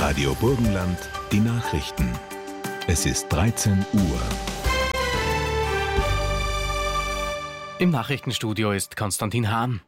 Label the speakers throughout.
Speaker 1: Radio Burgenland, die Nachrichten. Es ist 13 Uhr.
Speaker 2: Im Nachrichtenstudio ist Konstantin Hahn.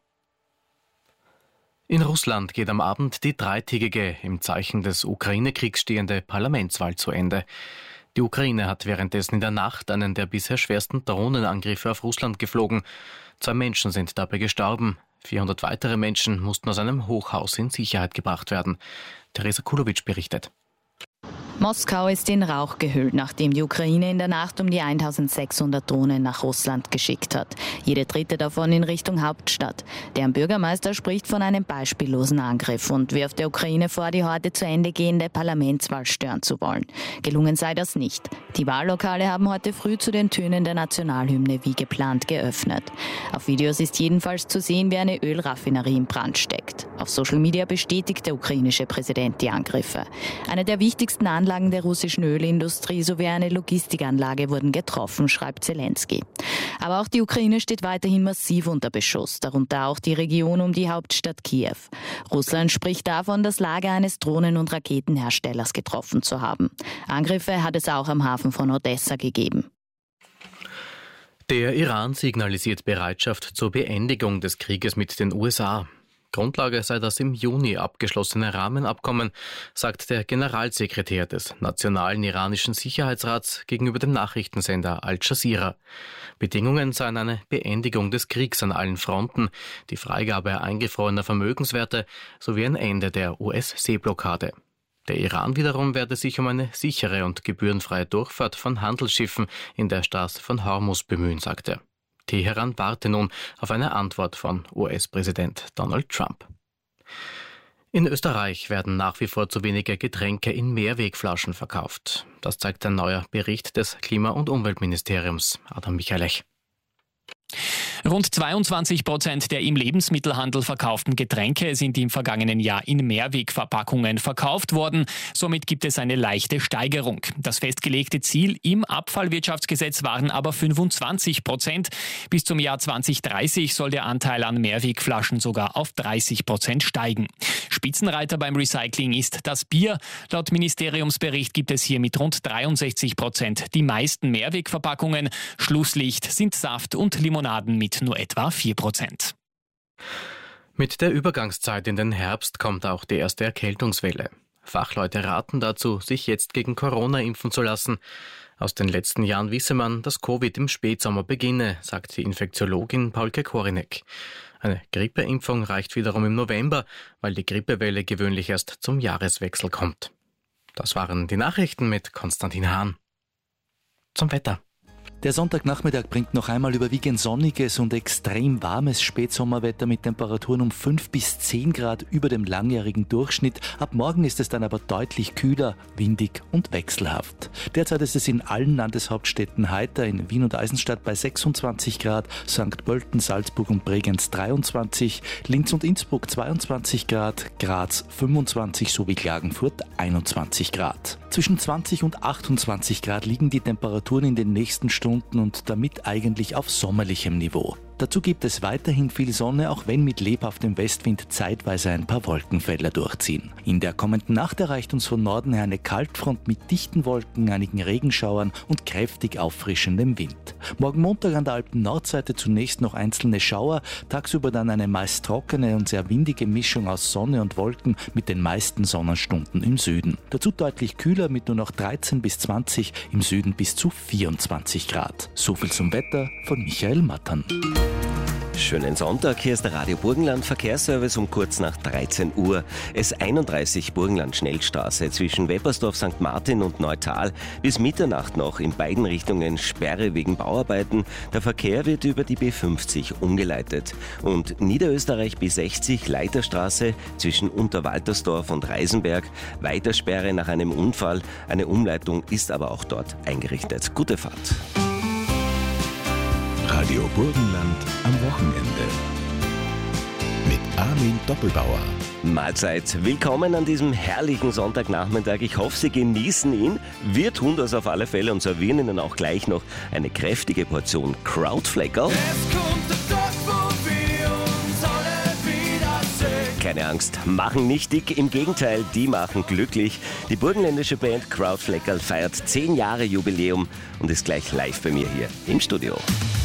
Speaker 2: In Russland geht am Abend die dreitägige, im Zeichen des Ukraine-Kriegs stehende Parlamentswahl zu Ende. Die Ukraine hat währenddessen in der Nacht einen der bisher schwersten Drohnenangriffe auf Russland geflogen. 2 Menschen sind dabei gestorben. 400 weitere Menschen mussten aus einem Hochhaus in Sicherheit gebracht werden. Theresa Kulowitsch berichtet.
Speaker 3: Moskau ist in Rauch gehüllt, nachdem die Ukraine in der Nacht um die 1600 Drohnen nach Russland geschickt hat. Jede dritte davon in Richtung Hauptstadt. Deren Bürgermeister spricht von einem beispiellosen Angriff und wirft der Ukraine vor, die heute zu Ende gehende Parlamentswahl stören zu wollen. Gelungen sei das nicht. Die Wahllokale haben heute früh zu den Tönen der Nationalhymne wie geplant geöffnet. Auf Videos ist jedenfalls zu sehen, wie eine Ölraffinerie in Brand steckt. Auf Social Media bestätigt der ukrainische Präsident die Angriffe. Eine der wichtigsten Anlagen der russischen Ölindustrie sowie eine Logistikanlage wurden getroffen, schreibt Zelensky. Aber auch die Ukraine steht weiterhin massiv unter Beschuss, darunter auch die Region um die Hauptstadt Kiew. Russland spricht davon, das Lager eines Drohnen- und Raketenherstellers getroffen zu haben. Angriffe hat es auch am Hafen von Odessa gegeben.
Speaker 2: Der Iran signalisiert Bereitschaft zur Beendigung des Krieges mit den USA. Grundlage sei das im Juni abgeschlossene Rahmenabkommen, sagt der Generalsekretär des Nationalen Iranischen Sicherheitsrats gegenüber dem Nachrichtensender Al Jazeera. Bedingungen seien eine Beendigung des Kriegs an allen Fronten, die Freigabe eingefrorener Vermögenswerte sowie ein Ende der US-Seeblockade. Der Iran wiederum werde sich um eine sichere und gebührenfreie Durchfahrt von Handelsschiffen in der Straße von Hormuz bemühen, sagte er. Teheran warte nun auf eine Antwort von US-Präsident Donald Trump. In Österreich werden nach wie vor zu wenige Getränke in Mehrwegflaschen verkauft. Das zeigt ein neuer Bericht des Klima- und Umweltministeriums. Adam Michalech.
Speaker 4: Rund 22% der im Lebensmittelhandel verkauften Getränke sind im vergangenen Jahr in Mehrwegverpackungen verkauft worden. Somit gibt es eine leichte Steigerung. Das festgelegte Ziel im Abfallwirtschaftsgesetz waren aber 25%. Bis zum Jahr 2030 soll der Anteil an Mehrwegflaschen sogar auf 30% steigen. Spitzenreiter beim Recycling ist das Bier. Laut Ministeriumsbericht gibt es hier mit rund 63% die meisten Mehrwegverpackungen. Schlusslicht sind Saft und Limonaden mit nur etwa 4%.
Speaker 2: Mit der Übergangszeit in den Herbst kommt auch die erste Erkältungswelle. Fachleute raten dazu, sich jetzt gegen Corona impfen zu lassen. Aus den letzten Jahren wisse man, dass Covid im Spätsommer beginne, sagt die Infektiologin Paulke Korinek. Eine Grippeimpfung reicht wiederum im November, weil die Grippewelle gewöhnlich erst zum Jahreswechsel kommt. Das waren die Nachrichten mit Konstantin Hahn. Zum Wetter.
Speaker 5: Der Sonntagnachmittag bringt noch einmal überwiegend sonniges und extrem warmes Spätsommerwetter mit Temperaturen um 5 bis 10 Grad über dem langjährigen Durchschnitt. Ab morgen ist es dann aber deutlich kühler, windig und wechselhaft. Derzeit ist es in allen Landeshauptstädten heiter, in Wien und Eisenstadt bei 26 Grad, St. Pölten, Salzburg und Bregenz 23, Linz und Innsbruck 22 Grad, Graz 25 sowie Klagenfurt 21 Grad. Zwischen 20 und 28 Grad liegen die Temperaturen in den nächsten Stunden und damit eigentlich auf sommerlichem Niveau. Dazu gibt es weiterhin viel Sonne, auch wenn mit lebhaftem Westwind zeitweise ein paar Wolkenfelder durchziehen. In der kommenden Nacht erreicht uns von Norden her eine Kaltfront mit dichten Wolken, einigen Regenschauern und kräftig auffrischendem Wind. Morgen Montag an der Alpen-Nordseite zunächst noch einzelne Schauer, tagsüber dann eine meist trockene und sehr windige Mischung aus Sonne und Wolken mit den meisten Sonnenstunden im Süden. Dazu deutlich kühler mit nur noch 13 bis 20, im Süden bis zu 24 Grad. So viel zum Wetter von Michael Mattern.
Speaker 6: Schönen Sonntag, hier ist der Radio Burgenland Verkehrsservice um kurz nach 13 Uhr. S31 Burgenland Schnellstraße zwischen Weppersdorf, St. Martin und Neutal. Bis Mitternacht noch in beiden Richtungen Sperre wegen Bauarbeiten. Der Verkehr wird über die B50 umgeleitet. Und Niederösterreich B60 Leiterstraße zwischen Unterwaltersdorf und Reisenberg. Weitersperre nach einem Unfall. Eine Umleitung ist aber auch dort eingerichtet. Gute Fahrt.
Speaker 1: Radio Burgenland am Wochenende. Mit Armin Doppelbauer.
Speaker 6: Mahlzeit. Willkommen an diesem herrlichen Sonntagnachmittag. Ich hoffe, Sie genießen ihn. Wir tun das auf alle Fälle und servieren Ihnen auch gleich noch eine kräftige Portion Krautfleckerl.
Speaker 7: Es kommt der Tag, wo wir uns alle wiedersehen.
Speaker 6: keine Angst, machen nicht dick, im Gegenteil, die machen glücklich. Die burgenländische Band Krautfleckerl feiert 10 Jahre Jubiläum und ist gleich live bei mir hier im Studio.